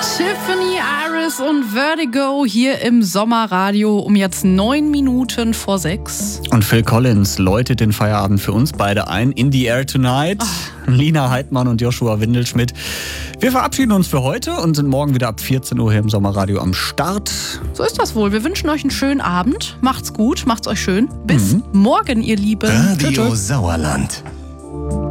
Tiffany, Iris und Vertigo hier im Sommerradio um jetzt 9 Minuten vor 6. Und Phil Collins läutet den Feierabend für uns beide ein. In the Air Tonight. Lina Heidmann und Joshua Windelschmidt. Wir verabschieden uns für heute und sind morgen wieder ab 14 Uhr hier im Sommerradio am Start. So ist das wohl. Wir wünschen euch einen schönen Abend. Macht's gut, macht's euch schön. Bis morgen, ihr Lieben. Radio Sauerland.